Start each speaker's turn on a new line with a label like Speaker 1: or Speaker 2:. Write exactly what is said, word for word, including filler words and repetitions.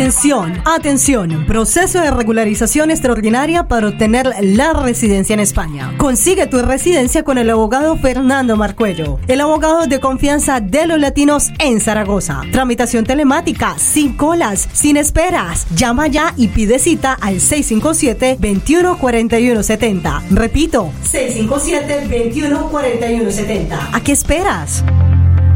Speaker 1: Atención, atención, proceso de regularización extraordinaria para obtener la residencia en España. Consigue tu residencia con el abogado Fernando Marcuello, el abogado de confianza de los latinos en Zaragoza. Tramitación telemática, sin colas, sin esperas. Llama ya y pide cita al seis cinco siete, veintiuno cuarenta y uno setenta. Repito, seis cinco siete, veintiuno cuarenta y uno setenta. ¿A qué esperas?